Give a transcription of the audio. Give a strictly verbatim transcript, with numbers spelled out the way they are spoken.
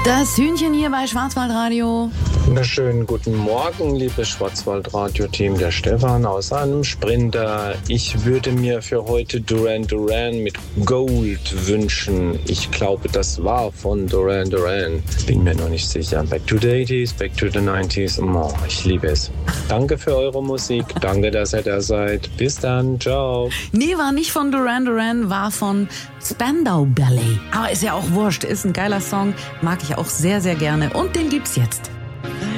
Das Hühnchen hier bei Schwarzwaldradio. Wunderschönen guten Morgen, liebes Schwarzwaldradio-Team, der Stefan aus einem Sprinter. Ich würde mir für heute Duran Duran mit Gold wünschen. Ich glaube, das war von Duran Duran. Bin mir noch nicht sicher. Back to the eighties, back to the nineties. Oh, ich liebe es. Danke für eure Musik. Danke, dass ihr da seid. Bis dann. Ciao. Nee, war nicht von Duran Duran, war von Spandau Ballet. Aber ist ja auch wurscht. Ist ein geiler Song. Mag ich auch sehr, sehr gerne. Und den gibt's jetzt.